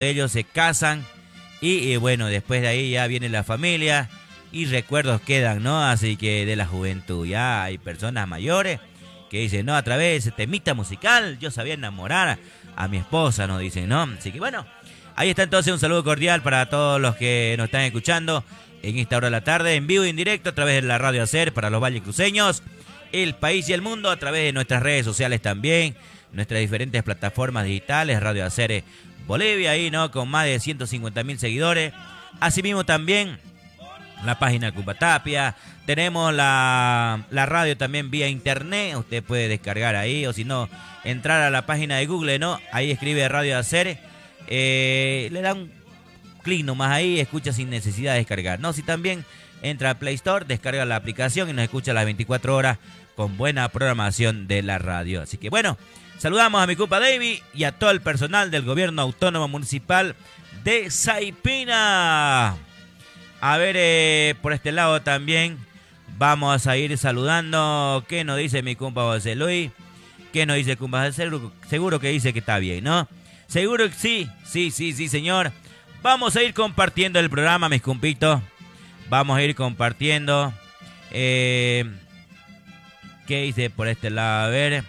ellos se casan y bueno, después de ahí ya viene la familia y recuerdos quedan, ¿no? Así que de la juventud ya hay personas mayores que dicen, no, a través de este temita musical yo sabía enamorar a mi esposa, ¿no? Dicen, ¿no? Así que bueno, ahí está entonces un saludo cordial para todos los que nos están escuchando en esta hora de la tarde, en vivo y en directo a través de la Radio Hacer para los vallecruceños, el país y el mundo, a través de nuestras redes sociales también, nuestras diferentes plataformas digitales, Radio Hacer Bolivia, ahí, ¿no? Con más de 150.000 seguidores. Asimismo también la página Cupatapia. Tenemos la radio también vía internet. Usted puede descargar ahí, o si no, entrar a la página de Google, ¿no? Ahí escribe Radio Hacer. Le da un clic nomás ahí, escucha sin necesidad de descargar, ¿no? Si también entra a Play Store, descarga la aplicación y nos escucha a las 24 horas con buena programación de la radio. Así que bueno, saludamos a mi compa David y a todo el personal del Gobierno Autónomo Municipal de Saipina. A ver, por este lado también vamos a ir saludando. ¿Qué nos dice mi compa José Luis? ¿Qué nos dice compa José Luis? Seguro que dice que está bien, ¿no? Seguro que sí, sí, señor. Vamos a ir compartiendo el programa, mis compitos. Vamos a ir compartiendo. ¿Qué dice por este lado? A ver.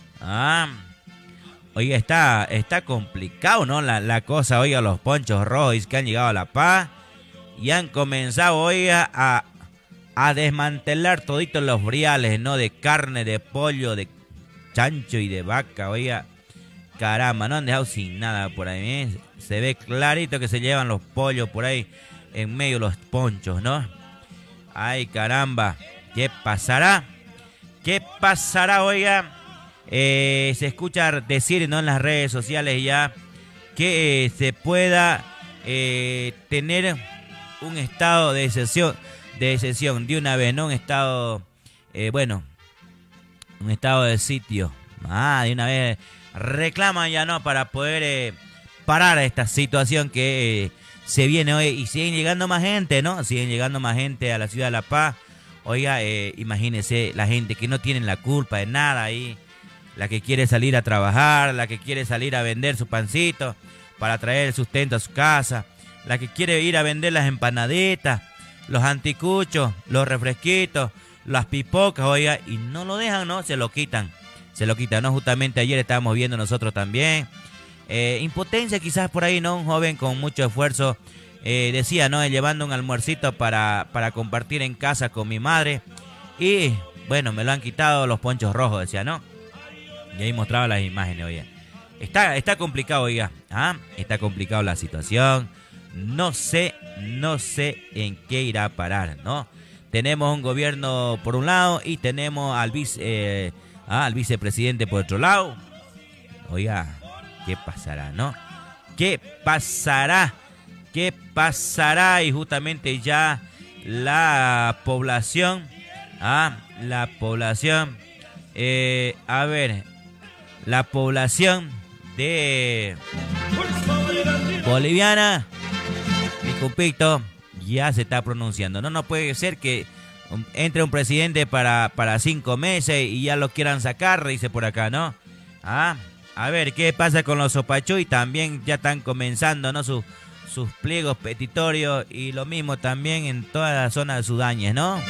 Oiga, está complicado, ¿no? La cosa, oiga, los ponchos rojos que han llegado a La Paz y han comenzado, oiga, a desmantelar toditos los briales, ¿no? De carne, de pollo, de chancho y de vaca, oiga. Caramba, no han dejado sin nada por ahí, ¿eh? Se ve clarito que se llevan los pollos por ahí en medio de los ponchos, ¿no? Ay, caramba, ¿qué pasará? ¿Qué pasará, oiga? Se escucha decir, ¿no? En las redes sociales ya que se pueda tener un estado de excepción de una vez, ¿no? Un estado, un estado de sitio. De una vez reclaman ya, ¿no? Para poder parar esta situación que se viene hoy y siguen llegando más gente, ¿no? Siguen llegando más gente a la ciudad de La Paz. Oiga, imagínense la gente que no tiene la culpa de nada ahí. La que quiere salir a trabajar, la que quiere salir a vender su pancito para traer el sustento a su casa, la que quiere ir a vender las empanaditas, los anticuchos, los refresquitos, las pipocas, oiga, y no lo dejan, ¿no? Se lo quitan, ¿no? Justamente ayer estábamos viendo nosotros también. Impotencia quizás por ahí, ¿no? Un joven con mucho esfuerzo, decía, ¿no? Llevando un almuercito para compartir en casa con mi madre. Y, bueno, me lo han quitado los ponchos rojos, decía, ¿no? Y ahí mostraba las imágenes, oiga. Está complicado, oiga. Está complicado la situación. No sé en qué irá a parar, ¿no? Tenemos un gobierno por un lado y tenemos al vicepresidente por otro lado. Oiga, ¿qué pasará, no? ¿Qué pasará? Y justamente ya la población, la población de boliviana, mi compito, ya se está pronunciando. No puede ser que entre un presidente para 5 meses y ya lo quieran sacar, dice por acá, ¿no? A ver, ¿qué pasa con los Sopachuy? También ya están comenzando, ¿no? Sus pliegos petitorios y lo mismo también en toda la zona de Sudañez, ¿no?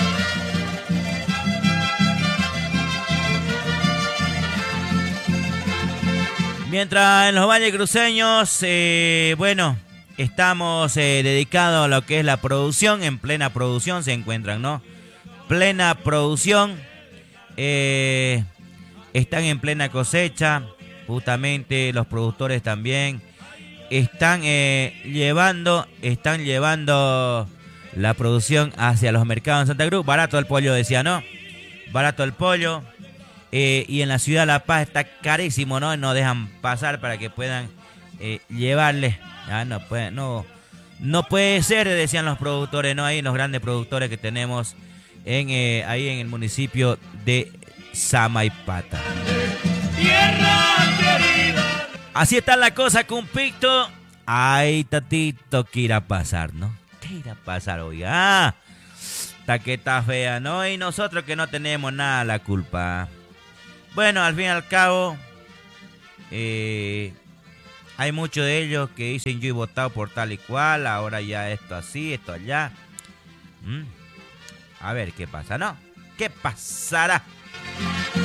Mientras en los vallecruceños, estamos dedicados a lo que es la producción, en plena producción se encuentran, ¿no? Plena producción, están en plena cosecha, justamente los productores también están llevando la producción hacia los mercados en Santa Cruz. Barato el pollo, decía, ¿no? Barato el pollo. Y en la ciudad de La Paz está carísimo, ¿no? No dejan pasar para que puedan llevarle. No puede ser, decían los productores, ¿no? Ahí los grandes productores que tenemos ahí en el municipio de Samaipata. Así está la cosa, compito. Ay, tatito, ¿qué irá a pasar, no? ¿Qué irá a pasar hoy? Taqueta fea, ¿no? Y nosotros que no tenemos nada la culpa. Bueno, al fin y al cabo, Hay muchos de ellos que dicen yo he votado por tal y cual, ahora ya esto así, esto allá. A ver qué pasa, ¿no? ¿Qué pasará?